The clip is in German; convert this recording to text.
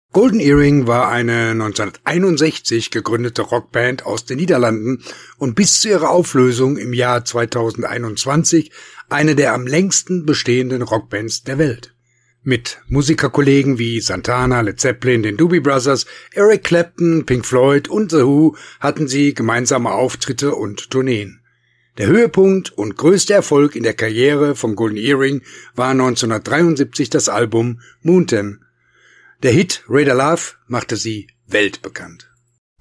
Golden Earring war eine 1961 gegründete Rockband aus den Niederlanden und bis zu ihrer Auflösung im Jahr 2021 eine der am längsten bestehenden Rockbands der Welt. Mit Musikerkollegen wie Santana, Led Zeppelin, den Doobie Brothers, Eric Clapton, Pink Floyd und The Who hatten sie gemeinsame Auftritte und Tourneen. Der Höhepunkt und größte Erfolg in der Karriere von Golden Earring war 1973 das Album Mountain. Der Hit Radar Love machte sie weltbekannt.